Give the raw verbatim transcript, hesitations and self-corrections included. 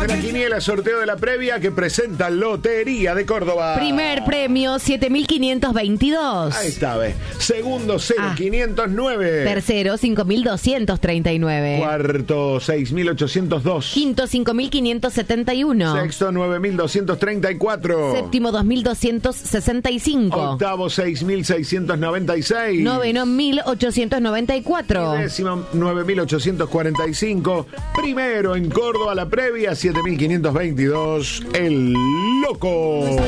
de la quiniela, sorteo de la previa que presenta Lotería de Córdoba. Primer premio, siete mil quinientos veintidós. Ahí está, ve. Segundo, cero mil quinientos nueve. Tercero, cinco mil doscientos treinta y nueve. Cuarto, seis mil ochocientos dos. Quinto, cinco mil quinientos setenta y uno. Sexto, nueve mil doscientos treinta y cuatro. Séptimo, dos mil doscientos sesenta y cinco. Octavo, seis mil seiscientos noventa y seis. Noveno, mil ochocientos noventa y cuatro. Y décimo, nueve mil ochocientos cuarenta y cinco. Primero en Córdoba la previa, siete mil quinientos veintidós. El Loco.